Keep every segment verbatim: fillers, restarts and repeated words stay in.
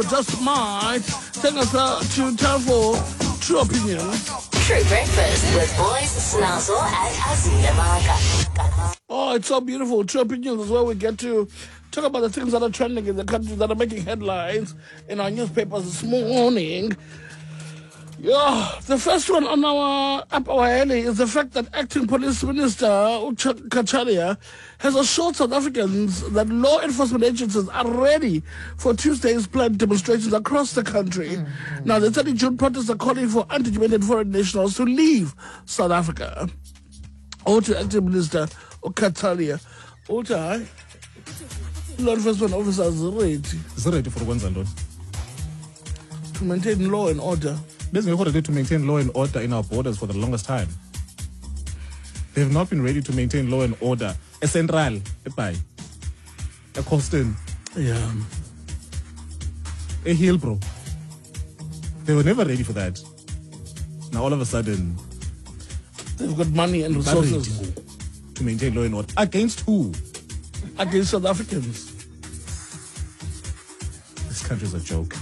Just might take us uh, to time for True Opinions. True Breakfast with Boys Snazo and Azila. Oh, it's so beautiful. True Opinions is where we get to talk about the things that are trending in the country, that are making headlines in our newspapers this morning. Yeah, the first one on our up our alley is the fact that acting police minister Ucha Khatshaliya has assured South Africans that law enforcement agencies are ready for Tuesday's planned demonstrations across the country. Mm-hmm. Now, the thirty June protests are calling for undocumented foreign nationals to leave South Africa. Over to acting minister Khatshaliya. Ucha, law enforcement officers are ready. Is ready for one to maintain law and order. Basically, ready to maintain law and order in our borders for the longest time. They have not been ready to maintain law and order. A Central, a Pai, a Colston, yeah, a Hillbrow. They were never ready for that. Now all of a sudden, they've got money and resources to maintain law and order. Against who? Against South Africans. This country's a joke.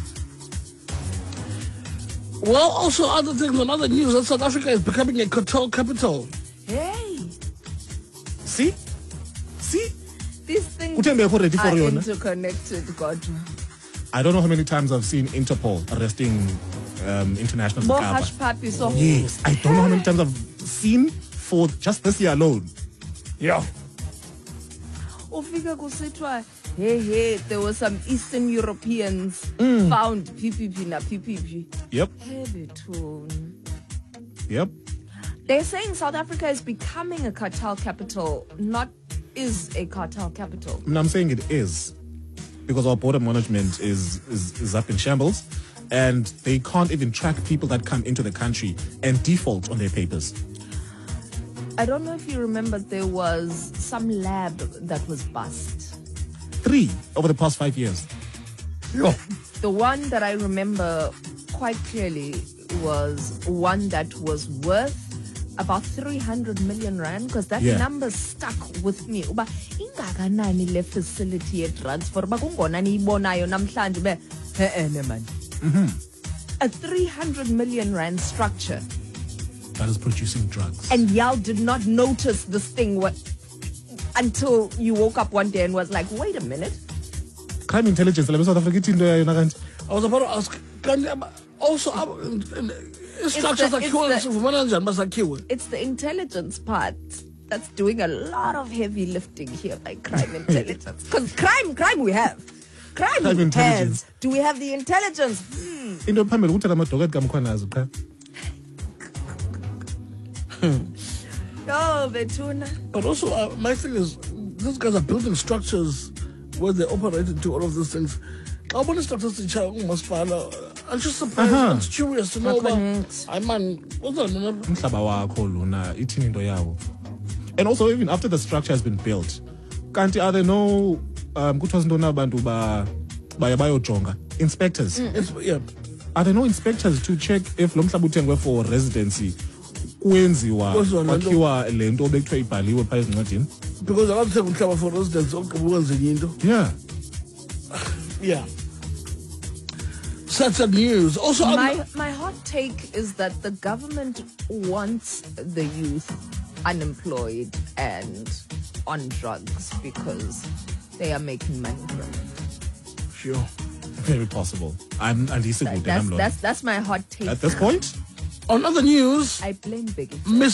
Well, also other things on other news that South Africa is becoming a cartel capital. Hey! See? See? These things are interconnected, God. I don't know how many times I've seen Interpol arresting um, international More hush puppies. So yes, I don't know how many times I've seen for just this year alone. Yeah. Ufika kusitwa, hey, hey, there were some Eastern Europeans mm. found P P P na P P P. Yep. Heavy tune. Yep. They're saying South Africa is becoming a cartel capital, not is a cartel capital. No, I'm saying it is. Because our border management is, is, is up in shambles, and they can't even track people that come into the country and default on their papers. I don't know if you remember, there was some lab that was bust. Three over the past five years. Yeah. The one that I remember quite clearly was one that was worth about three hundred million rand, because that yeah. number stuck with me. Uba ingakanani le facility e transfer ba kungona niyibonayo namhlanje be he man. A three hundred million rand structure that is producing drugs. And y'all did not notice this thing what, until you woke up one day and was like, wait a minute. Crime intelligence. I was about to ask, also, structures are killed. It's the intelligence part that's doing a lot of heavy lifting here by crime intelligence. Because crime, crime we have. Crime, crime we intelligence. Have. Do we have the intelligence? Hmm. Oh, Betuna. But also, uh, my thing is, these guys are building structures where they operate into all of these things. I want to start to see almost fine. I'm just surprised. Uh-huh. I'm curious to know about. I man, what's that? And also, even after the structure has been built, can't are there no um inspectors? Mm. Yeah. Are there no inspectors to check if Lomhlabutengwe for residency? Because I don't think for residents. Yeah. Yeah. Such a news. Also, my my hot take is that the government wants the youth unemployed and on drugs because they are making money from it. Sure. Very possible. I'm and that, that's, that's that's my hot take. At this point? On other news, I blame Biggie.